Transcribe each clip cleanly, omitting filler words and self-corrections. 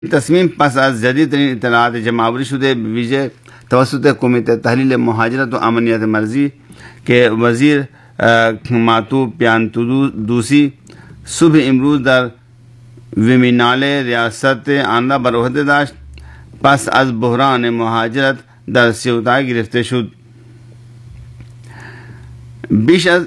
تصمیم پس از جدیدترین اطلاعات جمع‌آوری شده بویژه توسط کمیته تحلیل مهاجرت و امنیت مرزی که وزیر ماتو پیانتودوسی صبح امروز در ویمیناله ریاست آن را بر عهده داشت، پس از بحران مهاجرت در سیوطا گرفته شد. بیش از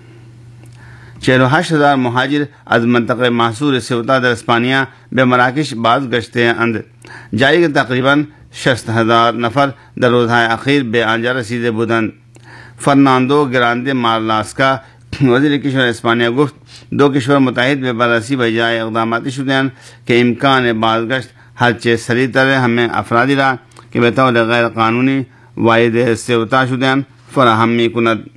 48,000 مهاجر از منطقه محصور سیوطا در اسپانیا به مراکش بازگشته اند، جایی که تقریباً 60,000 نفر در روزهای اخیر به آنجا رسیده بودند. فرناندو گراندے مارلاسکا وزیر کشور اسپانیا گفت دو کشور متحد به بررسی و اجرای اقداماتی شدند که امکان بازگشت هرچه سریعتر همه افرادی را که به طور غیر قانونی وارد سیوطا شدند فراهم می‌کند.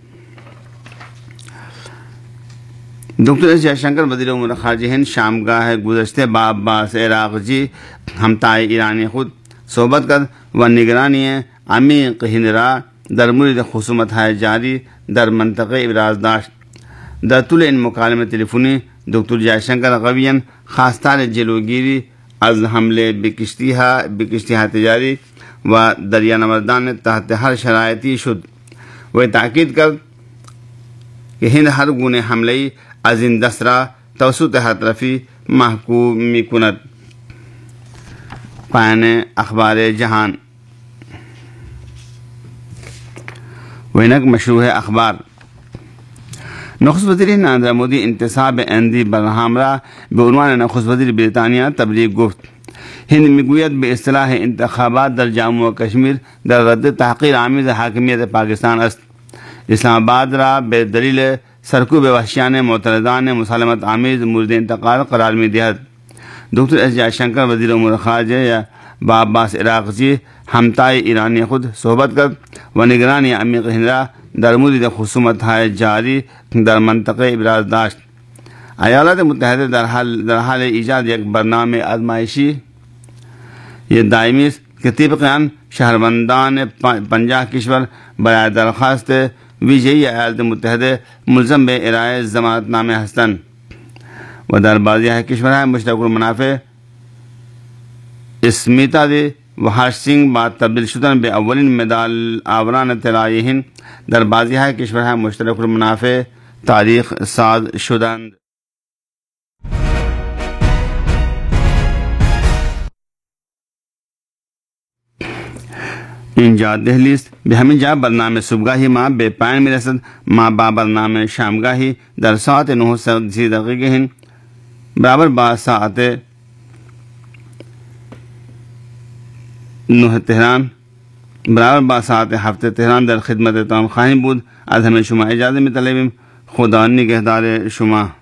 دکتر ایس جے شنکر وزیر امور خارجہ ہند شامگاہ گزشتہ با عباس عراقچی همتای ایرانی خود صحبت کرد و نگرانی عمیق هند را در مورد خصومت‌های جاری در منطقه ابراز داشت. در طول این مکالمه تلفنی دکتر جے شنکر قویاً خواستار جلوگیری از حمله به کشتی‌های تجاری و دریانوردان تحت هر شرایطی شد و تاکید کرد که هند هر گونه حمله‌ای از این دست را توسط هر طرفی محکوم می‌کند. پایان اخبار جهان. و اینک مشروع اخبار. نخست وزیر نریندر مودی انتصاب اندی برهام را به عنوان نخست وزیر بریتانیا تبریک گفت. هند میگوید به اصطلاح انتخابات در جموں و کشمیر در رد تحقیر آمیز حاکمیت پاکستان است. اسلام آباد را به دلیل سرکوب وحشیانه معترضان مسالمت آمیز مورد انتقاد قرار می‌دهد. دکتر ایس جے شنکر وزیر امور خارجہ با عباس عراقچی همتای ایرانی خود صحبت کرد و نگرانی عمیق هند را در مورد خصومت‌های جاری در منطقه ابراز داشت. ایالات متحده در حال ایجاد یک برنامه آزمایشی دائمی است که طبق آن شهروندان 50 کشور برای درخواست ویژه‌ای ایالات متحده ملزم به ارائه ضمانتنامه هستند و در بعضی کشورهای مشترک المنافع اسمیتا دی و هاشنگ با تبدیل شدن به اولین مدال آوران طلایی هند در بعضی کشورهای مشترک المنافع تاریخ ساز شدند. اینجا دہلی است. به همین جا برنامه صبحگاهی ما به پایان میرسد. ما با برنامه شامگاهی در ساعت 9:30 هند برابر با ساعت 9 تهران برابر با ساعت 7 تهران در خدمتتان خواهیم بود. از همه شما اجازه می‌طلبیم. خدا نگهدار شما.